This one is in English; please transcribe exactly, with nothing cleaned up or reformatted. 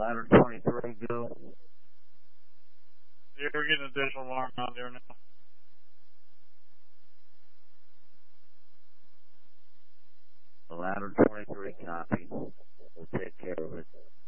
Ladder twenty-three, go. Yeah, we're getting a digital alarm out there now. Ladder twenty-three, copy. We'll take care of it.